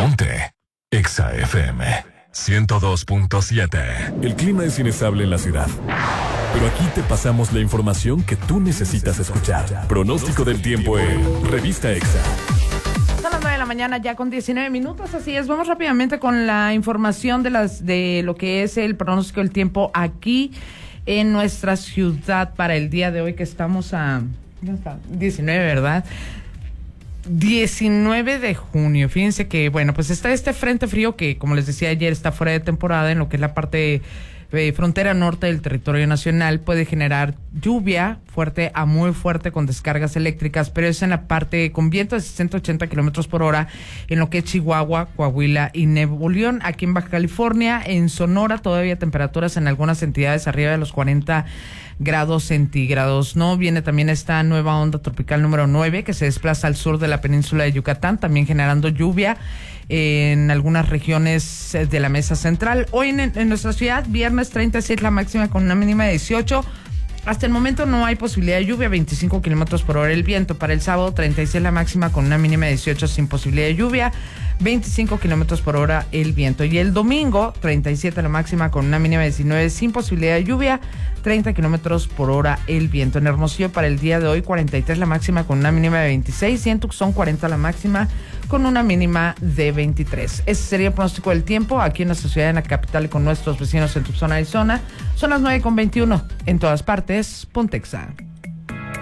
Ponte Exa FM 102.7. El clima es inestable en la ciudad, pero aquí te pasamos la información que tú necesitas escuchar. Pronóstico del tiempo en Revista Exa. Son las 9 de la mañana ya con 19 minutos, así es. Vamos rápidamente con la información de lo que es el pronóstico del tiempo aquí en nuestra ciudad para el día de hoy, que estamos a 19, ¿verdad? 19 de junio. Fíjense que, bueno, pues está este frente frío que, como les decía ayer, está fuera de temporada en lo que es la parte frontera norte del territorio nacional. Puede generar lluvia fuerte a muy fuerte con descargas eléctricas, pero es en la parte con viento de 60-80 kilómetros por hora en lo que es Chihuahua, Coahuila y Nuevo León. Aquí en Baja California, en Sonora, todavía temperaturas en algunas entidades arriba de los 40 grados centígrados, ¿no? Viene también esta nueva onda tropical número 9 que se desplaza al sur de la península de Yucatán, también generando lluvia en algunas regiones de la mesa central. Hoy en nuestra ciudad, viernes 36 la máxima con una mínima de 18. Hasta el momento no hay posibilidad de lluvia, 25 kilómetros por hora el viento. Para el sábado, 36 la máxima con una mínima de 18 sin posibilidad de lluvia, 25 kilómetros por hora el viento. Y el domingo, 37 la máxima con una mínima de 19 sin posibilidad de lluvia, 30 kilómetros por hora el viento. En Hermosillo para el día de hoy, 43 la máxima con una mínima de 26 y en Tucson 40 la máxima con una mínima de 23. Ese sería el pronóstico del tiempo aquí en nuestra ciudad, en la capital y con nuestros vecinos en Tucson, Arizona. Son las 9:21. En todas partes, Ponte Exa.